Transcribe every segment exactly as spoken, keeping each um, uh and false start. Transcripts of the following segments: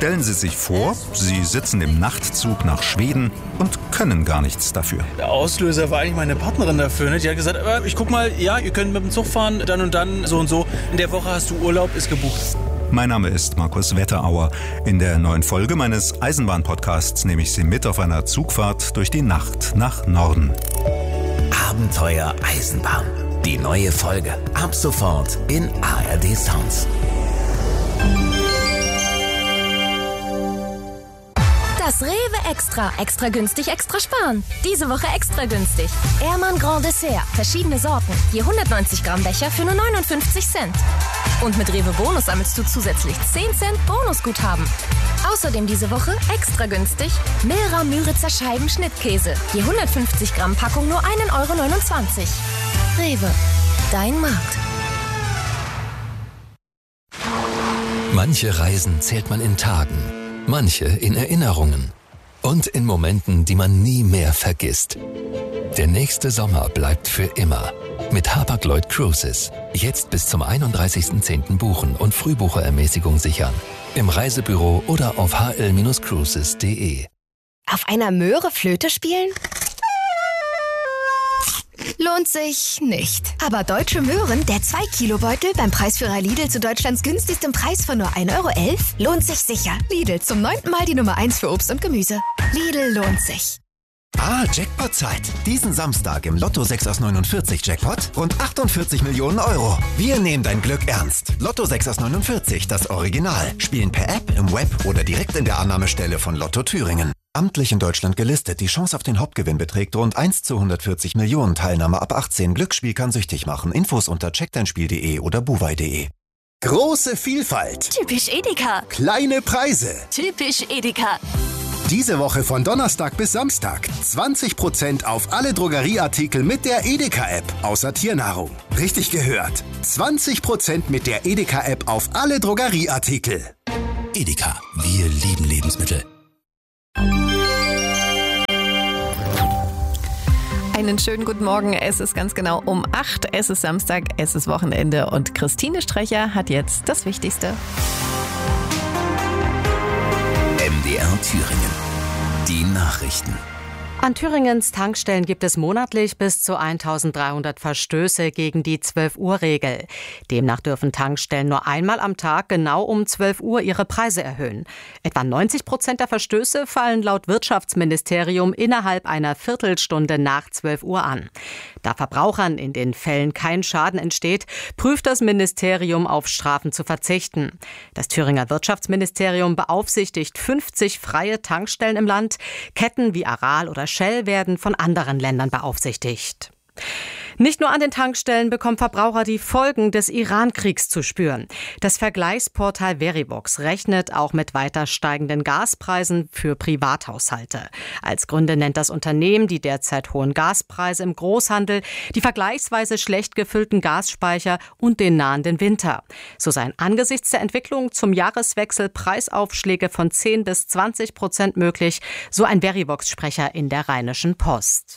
Stellen Sie sich vor, Sie sitzen im Nachtzug nach Schweden und können gar nichts dafür. Der Auslöser war eigentlich meine Partnerin dafür. Ne? Die hat gesagt, äh, ich guck mal, ja, ihr könnt mit dem Zug fahren, dann und dann, so und so. In der Woche hast du Urlaub, ist gebucht. Mein Name ist Markus Wetterauer. In der neuen Folge meines Eisenbahn-Podcasts nehme ich Sie mit auf einer Zugfahrt durch die Nacht nach Norden. Abenteuer Eisenbahn. Die neue Folge. Ab sofort in A R D Sounds. Das Rewe Extra. Extra günstig, extra sparen. Diese Woche extra günstig. Ehrmann Grand Dessert. Verschiedene Sorten. Je hundertneunzig Gramm Becher für nur neunundfünfzig Cent. Und mit Rewe Bonus sammelst du zusätzlich zehn Cent Bonusguthaben. Außerdem diese Woche extra günstig Milra Müritzer Scheiben Schnittkäse. Je hundertfünfzig Gramm Packung nur ein Euro neunundzwanzig. Rewe. Dein Markt. Manche Reisen zählt man in Tagen, manche in Erinnerungen und in Momenten, die man nie mehr vergisst. Der nächste Sommer bleibt für immer. Mit Hapag-Lloyd Cruises. Jetzt bis zum einunddreißigsten zehnten buchen und Frühbucherermäßigung sichern. Im Reisebüro oder auf h l Bindestrich cruises punkt d e. Auf einer Möhre Flöte spielen? Lohnt sich nicht. Aber Deutsche Möhren, der zwei Kilo Beutel beim Preisführer Lidl zu Deutschlands günstigstem Preis von nur ein Euro elf, lohnt sich sicher. Lidl, zum neunten Mal die Nummer eins für Obst und Gemüse. Lidl lohnt sich. Ah, Jackpot-Zeit. Diesen Samstag im Lotto sechs aus neunundvierzig Jackpot rund achtundvierzig Millionen Euro. Wir nehmen dein Glück ernst. Lotto sechs aus neunundvierzig, das Original. Spielen per App, im Web oder direkt in der Annahmestelle von Lotto Thüringen. Amtlich in Deutschland gelistet. Die Chance auf den Hauptgewinn beträgt rund eins zu hundertvierzig Millionen. Teilnahme ab achtzehn. Glücksspiel kann süchtig machen. Infos unter check dein spiel punkt d e oder buwei punkt d e. Große Vielfalt. Typisch Edeka. Kleine Preise. Typisch Edeka. Diese Woche von Donnerstag bis Samstag zwanzig Prozent auf alle Drogerieartikel mit der Edeka-App, außer Tiernahrung. Richtig gehört. zwanzig Prozent mit der Edeka-App auf alle Drogerieartikel. Edeka, wir lieben Lebensmittel. Einen schönen guten Morgen. Es ist ganz genau um acht. Es ist Samstag, es ist Wochenende und Christine Strecher hat jetzt das Wichtigste. M D R Thüringen. Die Nachrichten. An Thüringens Tankstellen gibt es monatlich bis zu eintausenddreihundert Verstöße gegen die zwölf Uhr Regel. Demnach dürfen Tankstellen nur einmal am Tag genau um zwölf Uhr ihre Preise erhöhen. Etwa neunzig Prozent der Verstöße fallen laut Wirtschaftsministerium innerhalb einer Viertelstunde nach zwölf Uhr an. Da Verbrauchern in den Fällen kein Schaden entsteht, prüft das Ministerium, auf Strafen zu verzichten. Das Thüringer Wirtschaftsministerium beaufsichtigt fünfzig freie Tankstellen im Land. Ketten wie Aral oder Shell werden von anderen Ländern beaufsichtigt. Nicht nur an den Tankstellen bekommen Verbraucher die Folgen des Iran-Kriegs zu spüren. Das Vergleichsportal Verivox rechnet auch mit weiter steigenden Gaspreisen für Privathaushalte. Als Gründe nennt das Unternehmen die derzeit hohen Gaspreise im Großhandel, die vergleichsweise schlecht gefüllten Gasspeicher und den nahenden Winter. So seien angesichts der Entwicklung zum Jahreswechsel Preisaufschläge von zehn bis zwanzig Prozent möglich, so ein Verivox-Sprecher in der Rheinischen Post.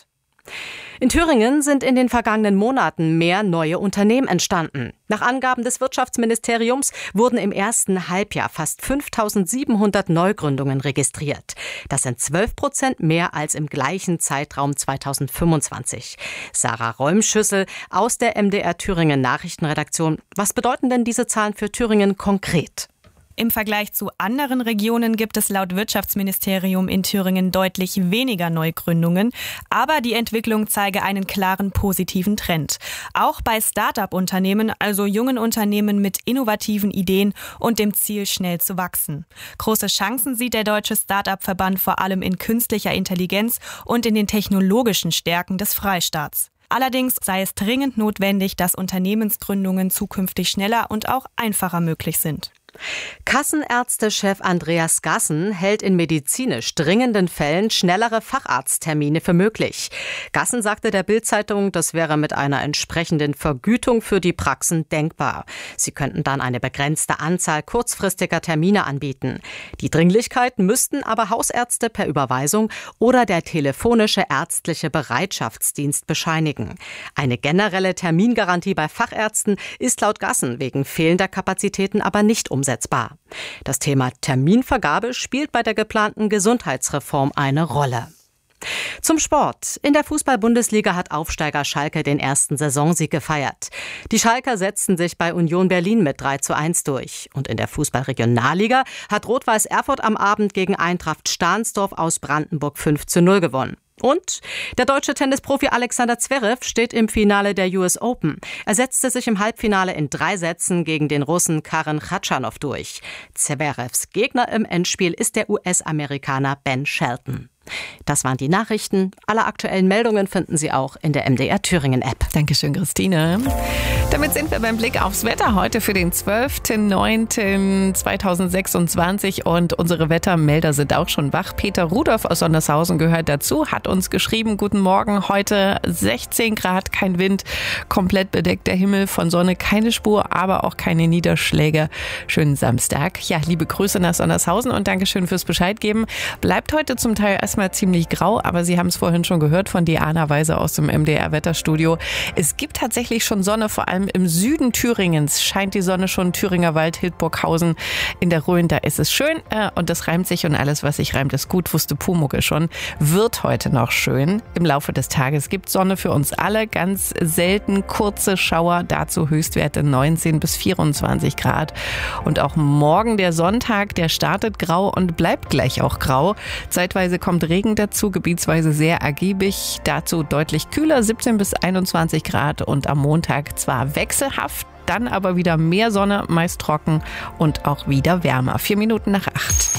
In Thüringen sind in den vergangenen Monaten mehr neue Unternehmen entstanden. Nach Angaben des Wirtschaftsministeriums wurden im ersten Halbjahr fast fünftausendsiebenhundert Neugründungen registriert. Das sind zwölf Prozent mehr als im gleichen Zeitraum zweitausendfünfundzwanzig. Sarah Räumschüssel aus der M D R Thüringen Nachrichtenredaktion. Was bedeuten denn diese Zahlen für Thüringen konkret? Im Vergleich zu anderen Regionen gibt es laut Wirtschaftsministerium in Thüringen deutlich weniger Neugründungen. Aber die Entwicklung zeige einen klaren positiven Trend. Auch bei Start-up-Unternehmen, also jungen Unternehmen mit innovativen Ideen und dem Ziel, schnell zu wachsen. Große Chancen sieht der Deutsche Start-up-Verband vor allem in künstlicher Intelligenz und in den technologischen Stärken des Freistaats. Allerdings sei es dringend notwendig, dass Unternehmensgründungen zukünftig schneller und auch einfacher möglich sind. Kassenärztechef Andreas Gassen hält in medizinisch dringenden Fällen schnellere Facharzttermine für möglich. Gassen sagte der Bild-Zeitung, das wäre mit einer entsprechenden Vergütung für die Praxen denkbar. Sie könnten dann eine begrenzte Anzahl kurzfristiger Termine anbieten. Die Dringlichkeit müssten aber Hausärzte per Überweisung oder der telefonische ärztliche Bereitschaftsdienst bescheinigen. Eine generelle Termingarantie bei Fachärzten ist laut Gassen wegen fehlender Kapazitäten aber nicht umsetzbar. umsetzbar. Das Thema Terminvergabe spielt bei der geplanten Gesundheitsreform eine Rolle. Zum Sport. In der Fußball-Bundesliga hat Aufsteiger Schalke den ersten Saisonsieg gefeiert. Die Schalker setzten sich bei Union Berlin mit drei zu eins durch. Und in der Fußball-Regionalliga hat Rot-Weiß Erfurt am Abend gegen Eintracht Stahnsdorf aus Brandenburg fünf zu null gewonnen. Und der deutsche Tennisprofi Alexander Zverev steht im Finale der U S Open. Er setzte sich im Halbfinale in drei Sätzen gegen den Russen Karen Khachanov durch. Zverevs Gegner im Endspiel ist der U S-Amerikaner Ben Shelton. Das waren die Nachrichten. Alle aktuellen Meldungen finden Sie auch in der M D R Thüringen-App. Dankeschön, Christine. Damit sind wir beim Blick aufs Wetter heute für den zwölften neunten zweitausendsechsundzwanzig und unsere Wettermelder sind auch schon wach. Peter Rudolph aus Sondershausen gehört dazu, hat uns geschrieben, guten Morgen, heute sechzehn Grad, kein Wind, komplett bedeckt der Himmel, von Sonne keine Spur, aber auch keine Niederschläge. Schönen Samstag. Ja, liebe Grüße nach Sondershausen und Dankeschön fürs Bescheid geben. Bleibt heute zum Teil erstmal ziemlich grau, aber Sie haben es vorhin schon gehört von Diana Weise aus dem M D R-Wetterstudio. Es gibt tatsächlich schon Sonne, vor allem im Süden Thüringens scheint die Sonne schon. Thüringer Wald, Hildburghausen in der Rhön, da ist es schön äh, und das reimt sich und alles, was sich reimt, ist gut, wusste Pumuckl schon. Wird heute noch schön. Im Laufe des Tages gibt Sonne für uns alle, ganz selten kurze Schauer, dazu Höchstwerte neunzehn bis vierundzwanzig Grad. Und auch morgen der Sonntag, der startet grau und bleibt gleich auch grau. Zeitweise kommt Regen dazu, gebietsweise sehr ergiebig, dazu deutlich kühler, siebzehn bis einundzwanzig Grad und am Montag zwar wechselhaft, dann aber wieder mehr Sonne, meist trocken und auch wieder wärmer. Vier Minuten nach acht.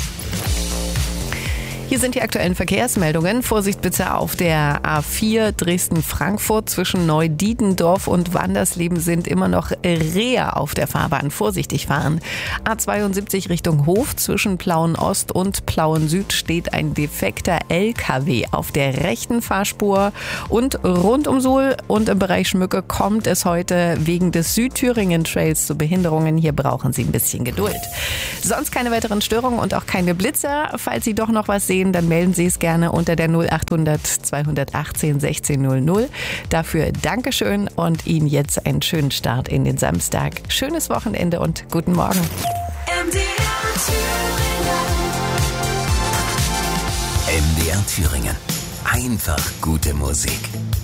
Hier sind die aktuellen Verkehrsmeldungen. Vorsicht bitte auf der A vier Dresden-Frankfurt zwischen Neudietendorf und Wandersleben sind immer noch Rehe auf der Fahrbahn. Vorsichtig fahren. A zweiundsiebzig Richtung Hof zwischen Plauen-Ost und Plauen-Süd steht ein defekter L K W auf der rechten Fahrspur. Und rund um Suhl und im Bereich Schmücke kommt es heute wegen des Südthüringen-Trails zu Behinderungen. Hier brauchen Sie ein bisschen Geduld. Sonst keine weiteren Störungen und auch keine Blitzer. Falls Sie doch noch was sehen, dann melden Sie es gerne unter der null achthundert zweihundertachtzehn sechzehn null null. Dafür Dankeschön und Ihnen jetzt einen schönen Start in den Samstag. Schönes Wochenende und guten Morgen. M D R Thüringen. Einfach gute Musik.